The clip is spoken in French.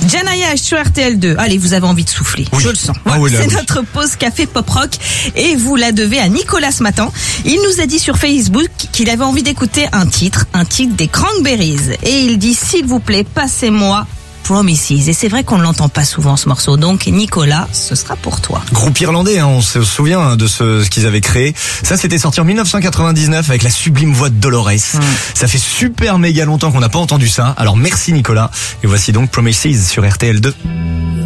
Janaya sur RTL2. Allez, vous avez envie de souffler. Oui. Je le sens. Ah oui, là, c'est oui. notre pause café pop rock et vous la devez à Nicolas ce matin. Il nous a dit sur Facebook qu'il avait envie d'écouter un titre des Cranberries. Et il dit, s'il vous plaît, passez-moi Promises. Et c'est vrai qu'on ne l'entend pas souvent ce morceau. Donc Nicolas, ce sera pour toi. Groupe irlandais, on se souvient de ce qu'ils avaient créé. Ça, c'était sorti en 1999 avec la sublime voix de Dolores. Ça fait super méga longtemps qu'on n'a pas entendu ça. Alors merci Nicolas. Et voici donc Promises sur RTL2.